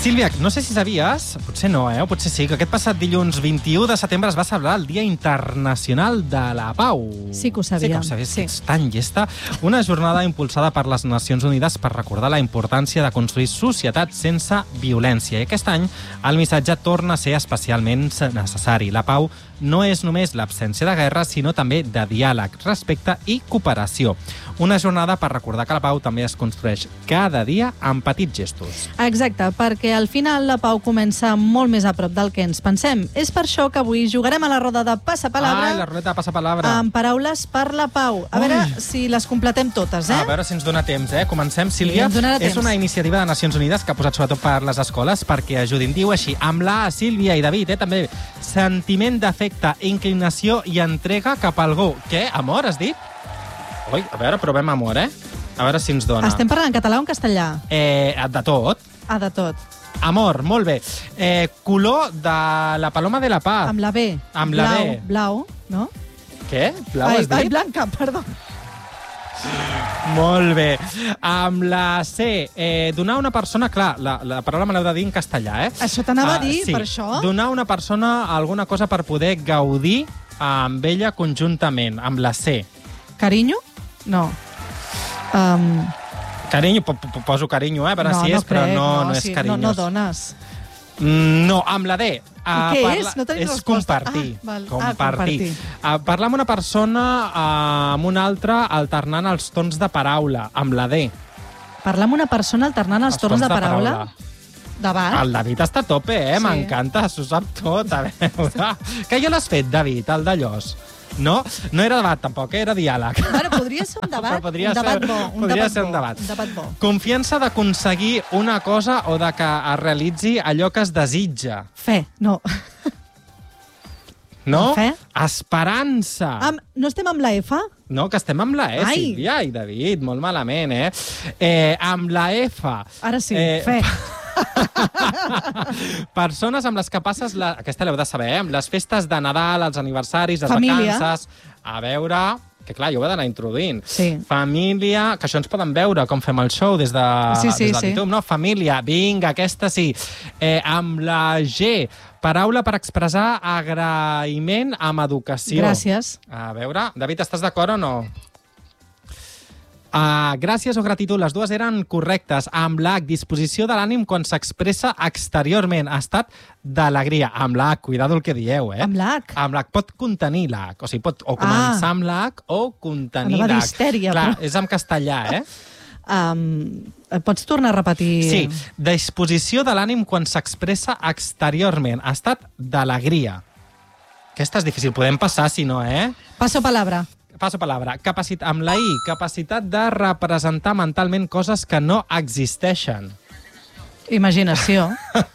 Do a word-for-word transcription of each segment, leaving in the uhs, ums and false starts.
Sílvia, no sé si sabies, potser no, eh? o potser sí, que aquest passat dilluns vint-i-u de setembre es va celebrar el Dia Internacional de la Pau. Sí que ho sabia. Sí que ho sabies, sí. que ets tan llesta. Una jornada impulsada per les Nacions Unides per recordar la importància de construir societats sense violència. I aquest any el missatge torna a ser especialment necessari. La pau no és només l'absència de guerra, sinó també de diàleg, respecte i cooperació. Una jornada per recordar que la pau també es construeix cada dia amb petits gestos. Exacte, perquè al final la pau comença molt més a prop del que ens pensem. És per això que avui jugarem a la roda de passapalabra. Ai, la ruleta de passapalabra. Amb paraules per la pau. A Ui. veure si les completem totes, eh? A veure si ens dona temps, eh? Comencem, Sílvia. Sí, ens donarà És temps. una iniciativa de Nacions Unides que ha posat sobretot per les escoles perquè ajudin. Diu així, amb la Sílvia i David, eh? també sentiment d'afecte, inclinació i entrega cap a algú. Què? Amor, has dit? Ui, a veure, provem amor, eh? A veure si ens dona. Estem parlant en català o en castellà? Eh, de tot. Ah, de tot. Amor, molt bé. Eh, color de la paloma de la paz. Amb la B. Amb la blau, B. Blau, no? Què? Blau ai, has dit? ai, blanca, perdó. Molt bé. Amb la C, eh, donar a una persona... Clar, la, la paraula me l'heu de dir en castellà, eh? Això t'anava Ah, a dir, sí. per això? Donar a una persona alguna cosa per poder gaudir amb ella conjuntament, amb la C. Carinyo? No. Um, Carinyo, po po poso carinyo, eh? A veure no, si no és, però crec, no, no és sí, carinyós. No, no dones. Mm, no, amb la D. Uh, què és? No tenim és resposta. compartir. Ah, val. Ah, compartir. compartir. Uh, parlar amb una persona uh, amb una altra alternant els tons de paraula, amb la D. Parlar amb una persona alternant els, Els torns de paraula? Davant? El David està a tope, eh? Sí. M'encanta, s'ho sap tot. A veure. Que ja l'has fet, David, el d'allòs. No? No era debat, tampoc, era diàleg. Bueno, podria ser un debat, Però podria un debat ser- bo. Un podria debat ser un bo, debat. Un debat bo. Confiança d'aconseguir una cosa o de que es realitzi allò que es desitja. Fe, no. No? Fe? Esperança. Am, no estem amb la F? No, que estem amb la E, Ai. Sílvia i David, molt malament, eh? eh amb la F. Ara sí, Eh, fe. Persones amb les que passes... La... Aquesta l'heu de saber, eh? Amb les festes de Nadal, els aniversaris, les Família. vacances... A veure... Que clar, jo ho he d'anar introduint. Sí. Família, que això ens poden veure com fem el show des de, Sí, sí, des de sí. YouTube, no? Família, vinga, aquesta sí. Eh, amb la G, paraula per expressar agraïment amb educació. Gràcies. A veure, David, estàs d'acord o no? Uh, gràcies o gratitud, les dues eren correctes. Amb la H, disposició de l'ànim quan s'expressa exteriorment. Estat d'alegria. Amb la H, cuidado el que dieu, eh? Amb la H? Amb la H pot contenir la H. O sigui, pot o començar Ah. amb la H o contenir Anava a la dir H. histèria, Clar, però- és en castellà, eh? Um, pots tornar a repetir? Sí, disposició de l'ànim quan s'expressa exteriorment. Estat d'alegria. Aquesta és difícil, podem passar, si no, eh? Passo palabra. Passo palabra. Capacit... Amb la I, capacitat de representar mentalment coses que no existeixen. Imaginació.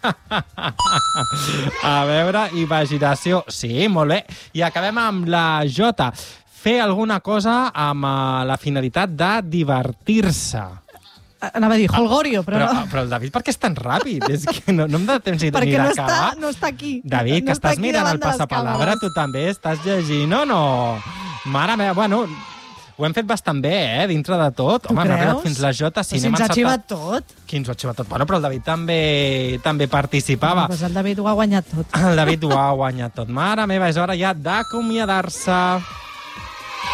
A veure, imaginació. Sí, molt bé. I acabem amb la J. Fer alguna cosa amb uh, la finalitat de divertir-se. Anava a dir holgorio, però, Però, no. però el David, per què és tan ràpid? És que no, no em da temps ni Perquè no està, d'acabar. no està aquí. David, no que estàs està aquí mirant davant el de les passapalabra, càmeres. tu també estàs llegint o no? Mare meva, bueno, ho hem fet bastant bé, eh, dintre de tot. Tu Home, hem arribat creus? fins la J, si Però si n'hem ens ha encertat... xivat tot. Qui ens ho ha xivat tot? Bueno, però el David també també participava. Pues el David ho ha guanyat tot. El David ho ha guanyat tot. Mare meva, és hora ja d'acomiadar-se.